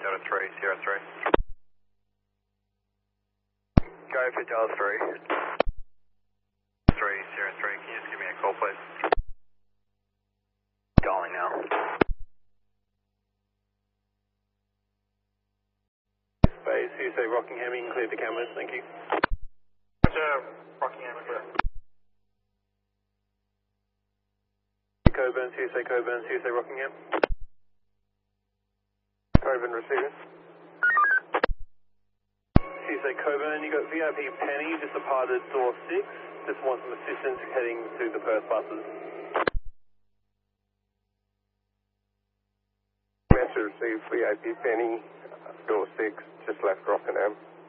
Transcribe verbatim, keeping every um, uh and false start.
go to three, Sierra three. Go for Dallas three. three, Sierra three, can you just give me a call, please? Calling now. Base, you say Rockingham, you can clear the cameras, thank you. Roger, Rockingham, clear. Coburn, you say Coburn, you say Rockingham. Coburn receiving. You say Coburn, you got V I P Penny, just departed door six, just want some assistance heading to the Perth buses. Master received V I P Penny, door six, just left Rockingham.